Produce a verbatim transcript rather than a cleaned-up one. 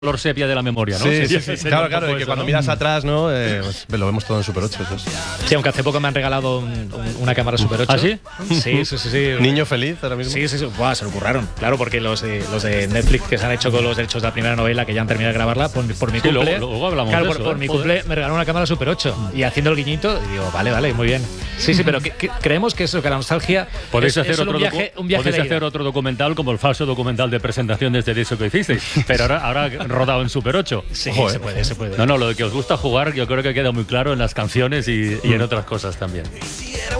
color sepia de la memoria, ¿no? Sí, sí, sí, sí. Claro, claro, y que cuando ¿no? miras atrás, ¿no? Eh, pues, lo vemos todo en Super ocho. Eso. Sí, aunque hace poco me han regalado un, un, una cámara Super ocho. ¿Ah, sí? Sí, sí, sí. sí. Niño feliz ahora mismo. Sí, sí, sí. Buah, se lo curraron. Claro, porque los de, los de Netflix que se han hecho con los derechos de la primera novela, que ya han terminado de grabarla, por, por mi sí, cumple. Luego, luego hablamos claro, de por, eso, por ¿eh? mi Joder. cumple me regalaron una cámara Super ocho. Y haciendo el guiñito, y digo, vale, vale, muy bien. Sí, sí, pero que, que creemos que eso, que la nostalgia. Podéis es, hacer, es otro, un viaje, un viaje podéis de hacer ida. otro documental como el falso documental de presentación desde eso que hicisteis, pero ahora, ahora rodado en Super ocho. Sí, Joder. se puede, se puede. No, no, lo de que os gusta jugar yo creo que queda muy claro en las canciones y, y en otras cosas también.